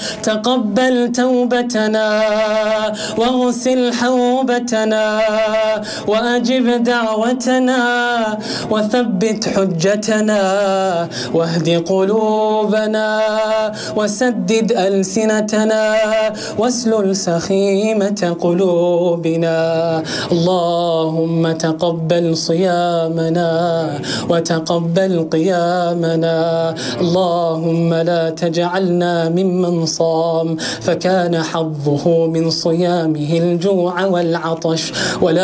تقبل توبتنا واغسل حوبتنا وأجب دعوتنا وثبت حجتنا واهد قلوبنا وسدد ألسنتنا واسلل سخيمة قلوبنا. اللهم تقبل صيامنا وتقبل قيامنا. اللهم لا تجعلنا ممن صام فكان حظه من صيامه الجوع والعطش، ولا